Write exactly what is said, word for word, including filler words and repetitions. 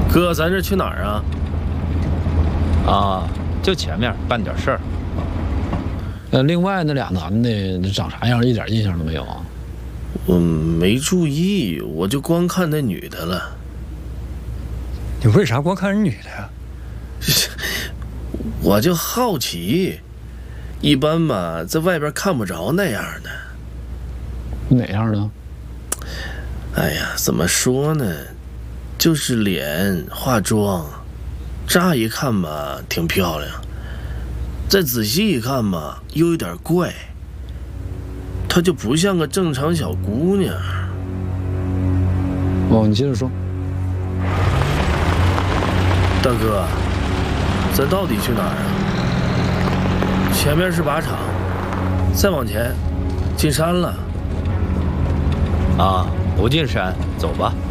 哥，咱这去哪儿啊？ 啊，就前面办点事儿。 呃，另外那俩男的长啥样，一点印象都没有啊？ 我没注意，我就光看那女的了。 你为啥光看人女的呀？ 我就好奇，一般嘛，在外边看不着那样的。 哪样的？ 哎呀，怎么说呢？就是脸化妆，乍一看嘛挺漂亮，再仔细一看嘛又有点怪，她就不像个正常小姑娘。 哦，你接着说。 大哥，咱到底去哪儿啊？前面是靶场，再往前进山了。 啊，不进山，走吧。